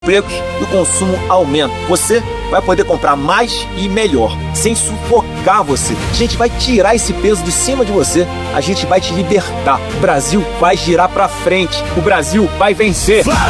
empregos e o consumo aumenta. Você vai poder comprar mais e melhor, sem sufocar você. A gente vai tirar esse peso de cima de você, a gente vai te libertar. O Brasil vai girar pra frente, o Brasil vai vencer.